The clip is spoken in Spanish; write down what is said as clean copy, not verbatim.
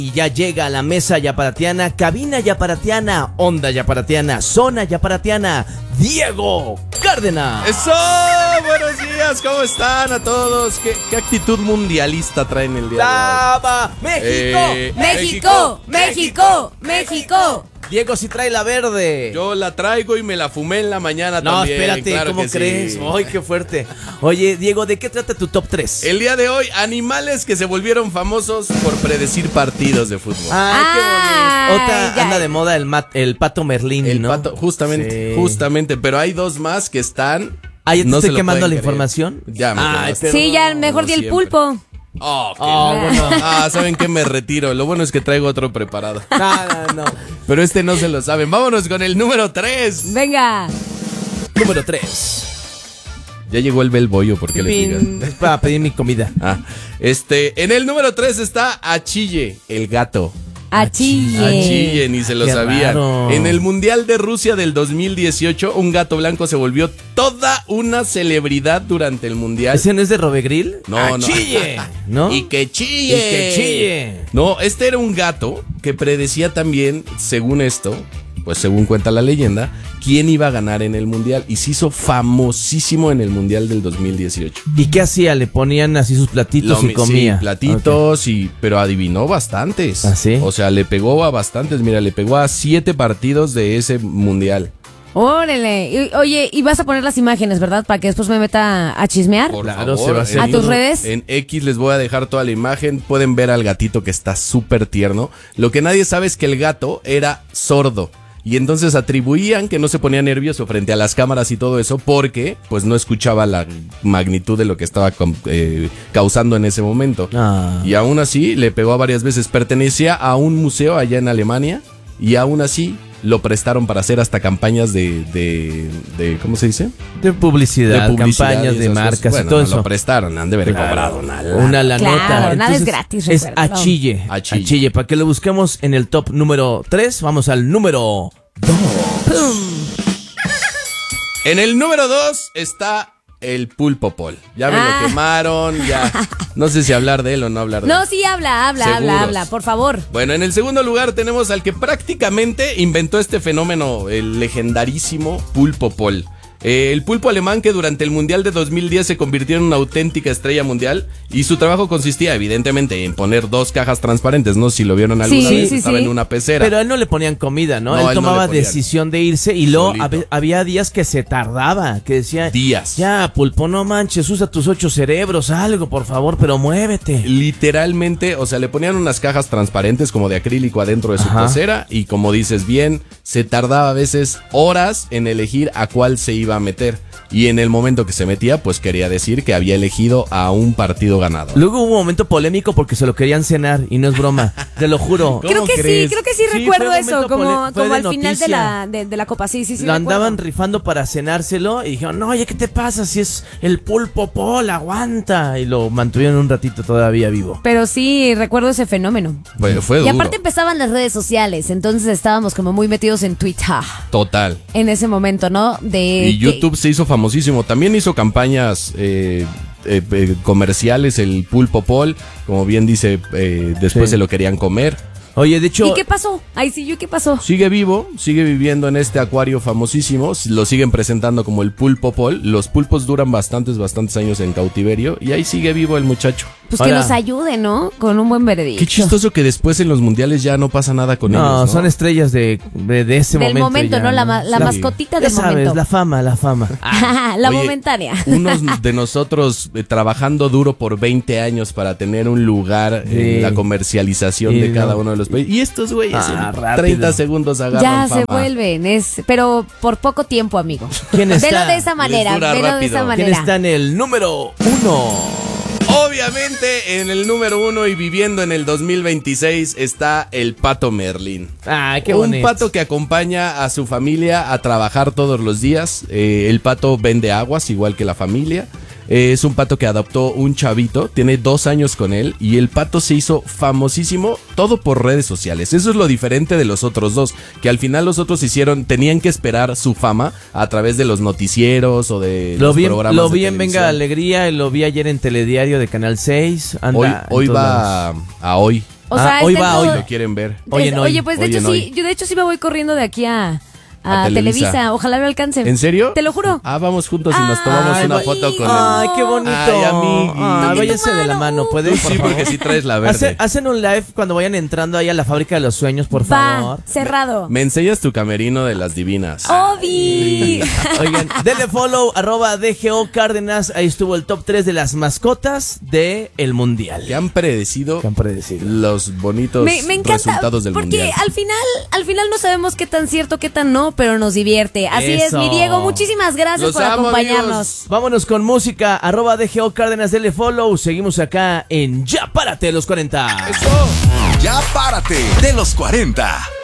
Y ya llega a la mesa yaparatiana, cabina yaparatiana, onda yaparatiana, zona yaparatiana, Diego Cárdenas. ¡Eso! Buenos días, ¿cómo están a todos? ¿Qué actitud mundialista traen el día de hoy? ¡México! ¡México! Diego sí trae la verde. Yo la traigo y me la fumé en la mañana también. No, espérate, claro, ¿cómo crees? Sí. ¡Ay, qué fuerte! Oye, Diego, ¿de qué trata tu top 3? El día de hoy, animales que se volvieron famosos por predecir partidos de fútbol. ¡Qué bonito! Otra anda de moda el pato Merlín, el ¿no? Pato, justamente, pero hay dos más que están... ¿Ya te no estoy quemando la información? Ya me quemaste. Sí, ya mejor di el pulpo. Bueno. ¿Saben qué? Me retiro. Lo bueno es que traigo otro preparado. No. Pero este no se lo saben. Vámonos con el número 3. Venga. Número 3. Ya llegó el bel bollo, ¿por qué le pican? Es para pedir mi comida. En el número 3 está Achille, el gato. Achille, ni se lo Qué sabían. raro. En el Mundial de Rusia del 2018, un gato blanco se volvió toda una celebridad durante el Mundial. ¿Ese no es de Robegril? No. Achille, ¿no? Y que chille. No, este era un gato que predecía también, según esto, pues según cuenta la leyenda, quién iba a ganar en el Mundial. Y se hizo famosísimo en el Mundial del 2018. ¿Y qué hacía? ¿Le ponían así sus platitos y comía? Sí, platitos, pero adivinó bastantes. ¿Ah, sí? O sea, le pegó a bastantes. Mira, le pegó a 7 partidos de ese Mundial. Órale. Oye, y vas a poner las imágenes, ¿verdad? Para que después me meta a chismear. Por Claro, favor, se va a hacer. ¿A tus redes? En X les voy a dejar toda la imagen. Pueden ver al gatito que está súper tierno. Lo que nadie sabe es que el gato era sordo. Y entonces atribuían que no se ponía nervioso frente a las cámaras y todo eso porque pues no escuchaba la magnitud de lo que estaba causando en ese momento. Y aún así le pegó a varias veces. Pertenecía a un museo allá en Alemania y aún así lo prestaron para hacer hasta campañas de ¿cómo se dice? De publicidad, campañas de marcas y todo eso. Lo prestaron, han de haber cobrado una la nota. Claro, nada es gratis. Es Achille. Achille. Para que lo busquemos en el top número 3, vamos al número 2. En el número 2 está el Pulpo Paul. Ya me lo quemaron, ya. No sé si hablar de él o no hablar de él. No, sí, habla, por favor. Bueno, en el segundo lugar tenemos al que prácticamente inventó este fenómeno, el legendarísimo Pulpo Paul. El pulpo alemán que durante el Mundial de 2010 se convirtió en una auténtica estrella mundial y su trabajo consistía evidentemente en poner 2 cajas transparentes, no sé si lo vieron alguna vez, estaba en una pecera. Pero a él no le ponían comida, ¿no? Él tomaba decisión de irse y luego había días que se tardaba, que decía... Días. Ya, pulpo, no manches, usa tus 8 cerebros, algo, por favor, pero muévete. Literalmente, o sea, le ponían unas cajas transparentes como de acrílico adentro de su pecera y como dices bien, se tardaba a veces horas en elegir a cuál se iba a meter. Y en el momento que se metía, pues quería decir que había elegido a un partido ganador. Luego hubo un momento polémico porque se lo querían cenar y no es broma, te lo juro. Creo que sí recuerdo eso, como al final de la copa, sí. Lo andaban rifando para cenárselo y dijeron, no, oye, ¿qué te pasa? Si es el Pulpo Paul, aguanta. Y lo mantuvieron un ratito todavía vivo. Pero sí, recuerdo ese fenómeno. Fue duro. Y aparte empezaban las redes sociales, entonces estábamos como muy metidos en Twitter. Total. En ese momento, ¿no? Y YouTube se hizo famosísimo. También hizo campañas comerciales, el Pulpo Paul. Como bien dice, después se lo querían comer. Oye, de hecho... ¿Y qué pasó? ¿Qué pasó? Sigue vivo, sigue viviendo en este acuario famosísimo. Lo siguen presentando como el Pulpo Paul. Los pulpos duran bastantes años en cautiverio. Y ahí sigue vivo el muchacho. Pues que nos ayude, ¿no? Con un buen veredicto. Qué chistoso que después en los mundiales ya no pasa nada con ellos, ¿no? Son estrellas de ese momento. Del momento, ya, ¿no? La mascotita del momento. La fama. La momentánea. Unos de nosotros trabajando duro por 20 años para tener un lugar en la comercialización de cada uno de los países. Y estos güeyes en 30 segundos agarran fama. Se vuelven, pero por poco tiempo, amigo. ¿Quién está? Velo de esa manera. ¿Quién está en el número 1? Obviamente en el número 1 y viviendo en el 2026 está el Pato Merlín. Qué bonito. Un pato que acompaña a su familia a trabajar todos los días. El pato vende aguas igual que la familia. Es un pato que adoptó un chavito, tiene 2 años con él y el pato se hizo famosísimo todo por redes sociales. Eso es lo diferente de los otros dos, que al final los otros tenían que esperar su fama a través de los noticieros o de los programas Lo vi de en televisión. Venga Alegría y lo vi ayer en Telediario de Canal 6. Hoy va a Hoy. O sea, hoy está va, en hoy todo- Lo quieren ver. Oye, pues de Oye, hecho no, sí, yo de hecho sí me voy corriendo de aquí a A Televisa. Televisa. Ojalá me alcance. ¿En serio? Te lo juro. Ah, vamos juntos y nos tomamos Ay, una voy- foto con Ay, qué bonito. Ay, amigui. Váyanse de la mano, Tú ¿pueden? sí, porque sí traes la verde. Hacen un live cuando vayan entrando ahí a la fábrica de los sueños, por favor. Va, cerrado. Me enseñas tu camerino de las divinas. Obi. Oigan, denle follow, @DGO Cárdenas. Ahí estuvo el top 3 de las mascotas del Mundial. Que han predecido ¿Qué han predecido? los bonitos Me encanta resultados del porque mundial. al final no sabemos qué tan cierto, qué tan no, pero nos divierte. Así es, Eso. mi Diego, muchísimas gracias Los por amo, acompañarnos. amigos. Vámonos con música, @DGO Cárdenas, denle follow. Seguimos acá en Ya Párate los 40. Ya párate de los 40.